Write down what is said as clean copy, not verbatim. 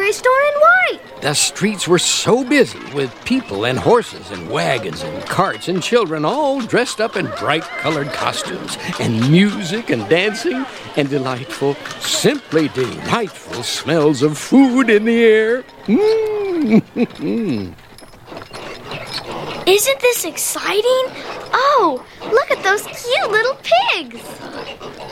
livery store in white. The streets were so busy with people and horses and wagons and carts and children all dressed up in bright-colored costumes and music and dancing and delightful, simply delightful smells of food in the air. Isn't this exciting? Oh, look at those cute little pigs.